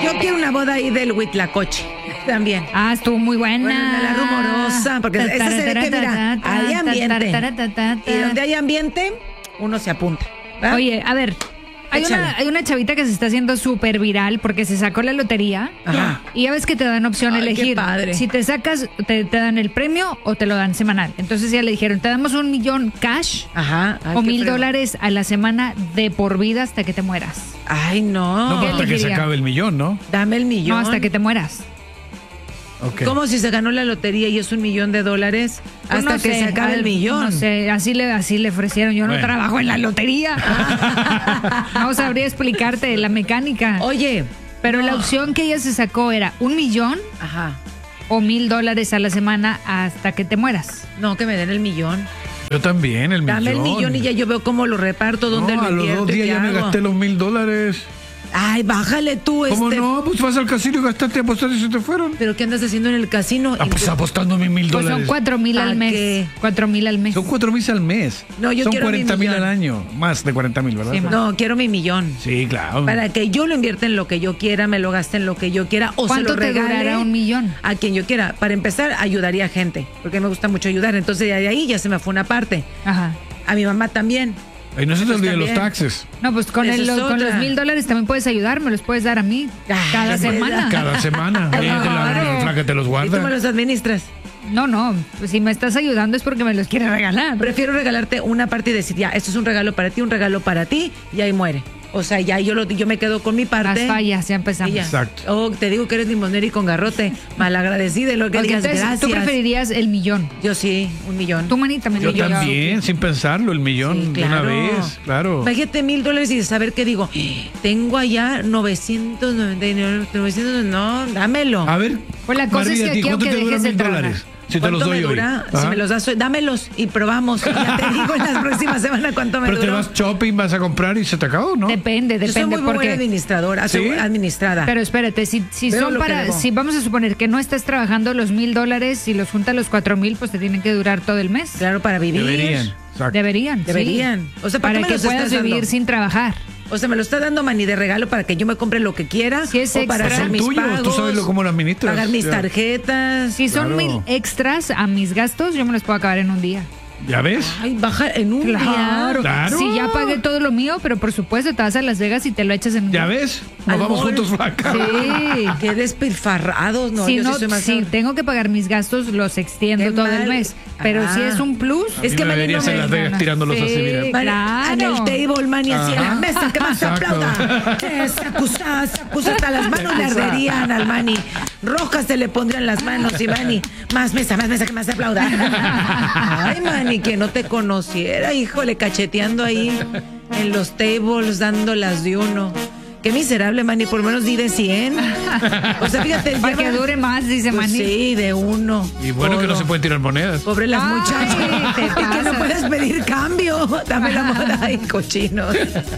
yo quiero una boda ahí del Huitlacoche también. Ah, estuvo muy buena. Bueno, de la Rumorosa, porque esa se ve que, mira, hay ambiente. Y donde hay ambiente, uno se apunta, ¿verdad? Oye, a ver, hay una chavita que se está haciendo súper viral porque se sacó la lotería. Ajá. Y ya ves que te dan opción a elegir. Qué padre. Si te sacas, te dan el premio o te lo dan semanal. Entonces ya le dijeron, te damos 1 millón cash. Ajá. Ay, o qué $1,000 a la semana de por vida hasta que te mueras. Ay, no. No, hasta que se acabe el millón, ¿no? Dame el millón. No, hasta que te mueras. Okay. ¿Cómo si se ganó la lotería y es $1 millón hasta Pues no que sé, se acabe el millón? No sé, así le ofrecieron. Yo no Bueno. trabajo en la lotería. No sabría explicarte la mecánica. Oye. Pero no. la opción que ella se sacó era 1 millón Ajá. o $1,000 a la semana hasta que te mueras. No, que me den el millón. Yo también, el millón. Dame el millón y ya yo veo cómo lo reparto, dónde No, lo a los invierto 2 y días qué ya me hago. gasté los $1,000. Ay, bájale tú, ¿Cómo no? Pues vas al casino y gastaste a apostar y se te fueron. ¿Pero qué andas haciendo en el casino? Ah, pues apostando mis $1,000. Pues son 4,000 al ¿A mes. qué? 4,000 al mes. Son 4,000 al mes. No, yo son quiero 40,000 mi al millón. año. Más de 40,000, ¿verdad? Sí, No, quiero mi millón. Sí, claro. Para que yo lo invierta en lo que yo quiera, me lo gaste en lo que yo quiera o se ¿Cuánto lo te regale durará 1 millón? a quien yo quiera. Para empezar, ayudaría a gente, porque me gusta mucho ayudar. Entonces, de ahí ya se me fue una parte. Ajá. A mi mamá también. Y no se te Pues olviden los también. taxes. No, pues con, Esa es con los otra. $1,000 también puedes ayudar, me los puedes dar a mí cada Ay, semana. Cada semana. Ahí la flaca te los ¿Y tú me guarda. los administras? No, pues si me estás ayudando es porque me los quieres regalar. Prefiero regalarte una parte y decir, ya, esto es un regalo para ti, y ahí muere. O sea, ya yo me quedo con mi parte. Las fallas, ya empezamos. y ya. Exacto. Oh, te digo que eres limonera y con garrote. Malagradecida, lo que Ok, digas, entonces, gracias. tú preferirías el millón. Yo sí, 1 millón. Tu manita me Yo lo también, sin pensarlo, el millón Sí, de una claro. vez. Claro. Imagínate $1,000 y saber qué digo. Tengo allá 999, no, dámelo. A ver, Pues la cosa es que María, ¿a ti aquí, cuánto aunque te duran dejes de $1,000? Si te los ¿Cuánto doy me hoy. dura? Si Ajá. me los das hoy, dámelos y probamos. Ya te digo en las próximas semanas cuánto me Pero te duró. vas shopping, vas a comprar y se te acabó, ¿no? Depende, Yo soy muy buena porque... administradora, ¿Sí? administrada. Pero espérate, si Veo son lo que para, debo. si vamos a suponer que no estás trabajando los $1,000 y los juntas los 4,000, pues te tienen que durar todo el mes. Claro, para vivir. Deberían. Exacto. Deberían. Deberían. Sí. O sea, ¿para qué me que los puedas estás vivir dando? sin trabajar. O sea, me lo está dando Manny de regalo para que yo me compre lo que quiera. Si es o para extra. hacer Son mis tuyos, pagos. tú sabes cómo lo administras. Pagar mis Ya. tarjetas. Si son Claro. 1,000 extras a mis gastos, yo me los puedo acabar en un día. ¿Ya ves? Ay, baja en un día. Claro. Si ya pagué todo lo mío, pero por supuesto te vas a Las Vegas y te lo echas en un ¿Ya día. ves? Nos Al vamos mall. juntos, flaca. Sí. Qué despilfarrados, no. si yo no, sí soy más. si tengo que pagar mis gastos, los extiendo Qué todo el mal. mes. Pero Ah. si es un plus, Es que me Manny verías no en me- Las Vegas tirándolos Sí, así, mira. claro. En el table, Manny, así en la Ajá. mesa, que más se Exacto. aplauda. Se acusa, hasta las manos le arderían al Manny. Rojas se le pondrían las manos y Manny, más mesa, que más se aplauda. Ay, Manny, que no te conociera, híjole, cacheteando ahí en los tables, dando las de uno. Qué miserable, Manny, por lo menos di de 100. O sea, fíjate, para que dure más, dice pues Manny. sí, de uno. Y bueno que no Todo. se pueden tirar monedas. Pobre las Ay, muchachas. te Y que no pasas. puedes pedir cambio. Dame la moda. Ay, cochinos.